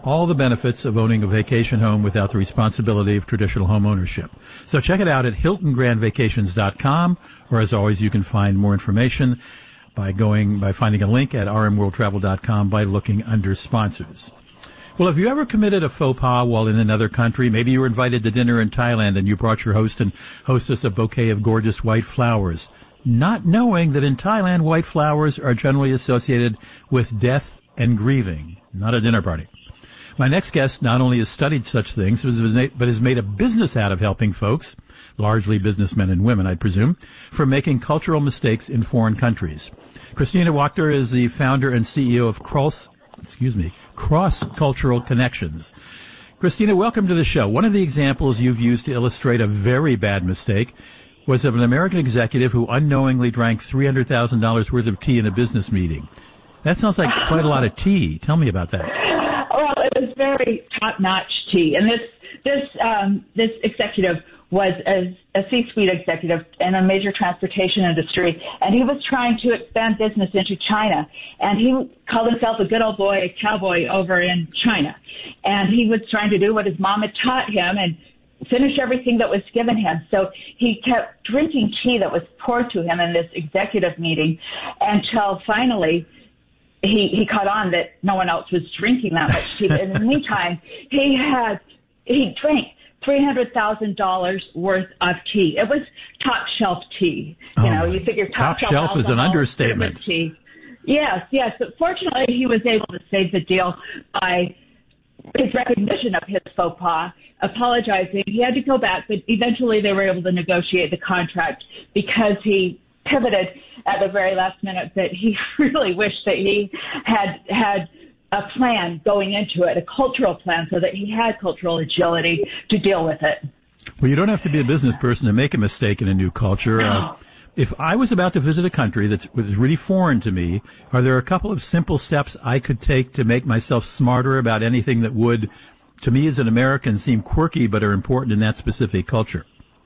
all the benefits of owning a vacation home without the responsibility of traditional home ownership. So check it out at HiltonGrandVacations.com, or as always, you can find more information by finding a link at rmworldtravel.com by looking under sponsors. Well, have you ever committed a faux pas while in another country? Maybe you were invited to dinner in Thailand and you brought your host and hostess a bouquet of gorgeous white flowers, not knowing that in Thailand, white flowers are generally associated with death and grieving, not a dinner party. My next guest not only has studied such things, but has made a business out of helping folks, largely businessmen and women, I presume, from making cultural mistakes in foreign countries. Christina Wachter is the founder and CEO of Cross Cultural Connections. Christina, welcome to the show. One of the examples you've used to illustrate a very bad mistake was of an American executive who unknowingly drank $300,000 worth of tea in a business meeting. That sounds like quite a lot of tea. Tell me about that. Well, it was very top-notch tea, and this executive was a C-suite executive in a major transportation industry, and he was trying to expand business into China. And he called himself a good old boy, a cowboy over in China. And he was trying to do what his mom had taught him and finish everything that was given him. So he kept drinking tea that was poured to him in this executive meeting until finally he caught on that no one else was drinking that much tea. In the meantime, he drank $300,000 worth of tea. It was top shelf tea. You figure top shelf is an understatement. Tea. Yes. But fortunately, he was able to save the deal by his recognition of his faux pas, apologizing. He had to go back, but eventually they were able to negotiate the contract because he pivoted at the very last minute that he really wished that he had a plan going into it, a cultural plan, so that he had cultural agility to deal with it. Well, you don't have to be a business person to make a mistake in a new culture. No. If I was about to visit a country that was really foreign to me, are there a couple of simple steps I could take to make myself smarter about anything that would, to me as an American, seem quirky but are important in that specific culture?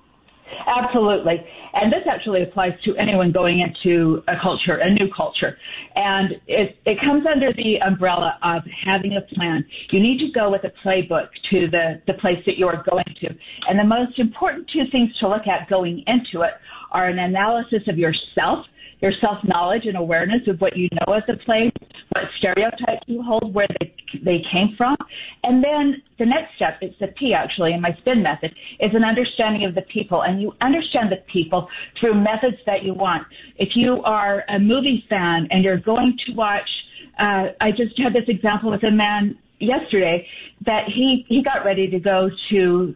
Absolutely. And this actually applies to anyone going into a new culture. And it comes under the umbrella of having a plan. You need to go with a playbook to the place that you are going to. And the most important two things to look at going into it are an analysis of yourself, your self-knowledge and awareness of what you know as a place, what stereotypes you hold, where they came from. And then the next step, it's the P actually in my spin method, is an understanding of the people. And you understand the people through methods that you want. If you are a movie fan and you're going to watch, I just had this example with a man yesterday that he got ready to go to,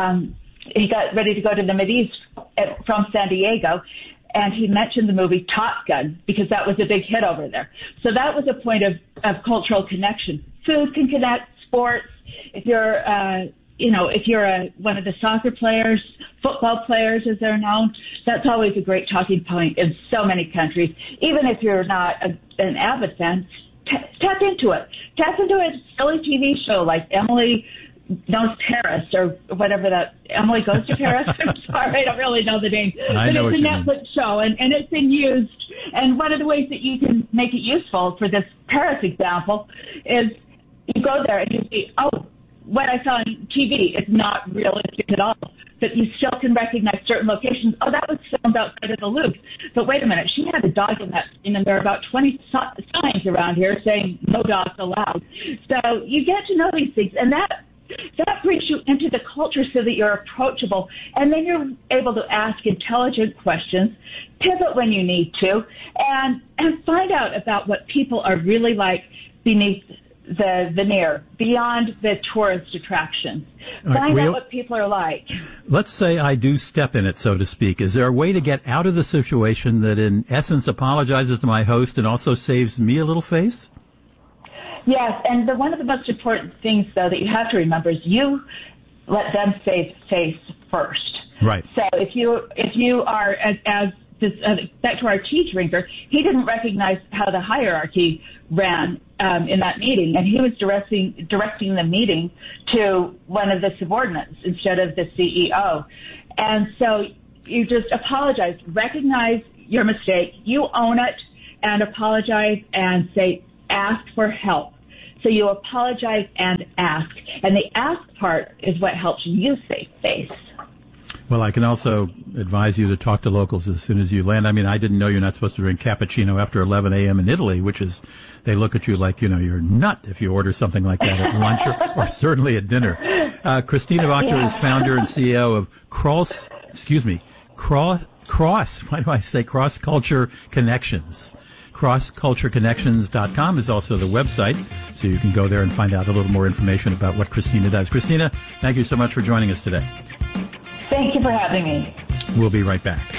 the Mideast from San Diego. And he mentioned the movie Top Gun because that was a big hit over there. So that was a point of cultural connection. Food can connect, sports. If you're, one of the soccer players, football players as they're known, that's always a great talking point in so many countries. Even if you're not an avid fan, tap into it. Tap into a silly TV show like Emily Knows Paris or whatever that Emily Goes to Paris. I'm sorry, I don't really know the name. But it's a Netflix show and it's been used. And one of the ways that you can make it useful for this Paris example is you go there and you see, what I saw on TV is not realistic at all. But you still can recognize certain locations. Oh, that was filmed outside of the Louvre. But wait a minute, she had a dog in that scene, and there are about 20 signs around here saying no dogs allowed. So you get to know these things, and that brings you into the culture so that you're approachable, and then you're able to ask intelligent questions, pivot when you need to, and find out about what people are really like beneath the veneer, beyond the tourist attractions. Find out what people are like. Let's say I do step in it, so to speak. Is there a way to get out of the situation that in essence apologizes to my host and also saves me a little face? Yes, and one of the most important things, though, that you have to remember is you let them save face first. Right. So if you are, as this, back to our tea drinker, he didn't recognize how the hierarchy ran in that meeting, and he was directing the meeting to one of the subordinates instead of the CEO. And so you just apologize, recognize your mistake, you own it, and apologize and say, ask for help. So you apologize and ask. And the ask part is what helps you save face. Well, I can also advise you to talk to locals as soon as you land. I mean, I didn't know you're not supposed to drink cappuccino after 11 a.m. in Italy, which is, they look at you like, you're nut if you order something like that at lunch or certainly at dinner. Christina Wachter is founder and CEO of Cross Culture Connections. CrossCultureConnections.com is also the website, so you can go there and find out a little more information about what Christina does. Christina, thank you so much for joining us today. Thank you for having me. We'll be right back.